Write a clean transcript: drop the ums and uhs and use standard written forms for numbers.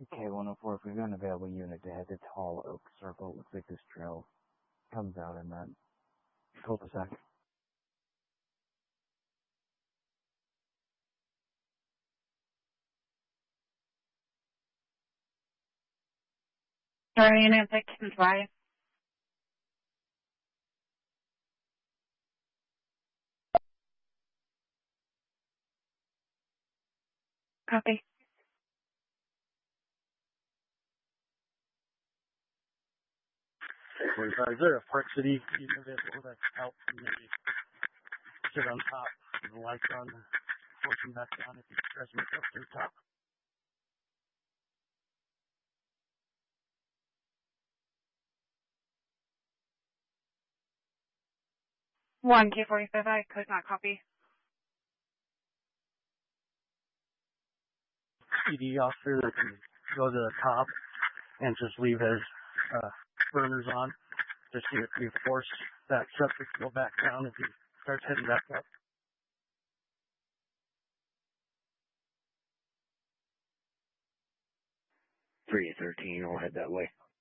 Okay, 104, if we've got an available unit to head to Tall Oak Circle, looks like this trail comes out in that cul-de-sac. Sorry, Nancy, can try. Copy. 45, is there a Park City unit available that can help maybe sit on top of the lights on, forcing back down if you press me up to the top? One K45, I could not copy. PD officer that can go to the top and just leave his burners on, just to force that subject to go back down if he starts heading back up. 313, I'll head that way.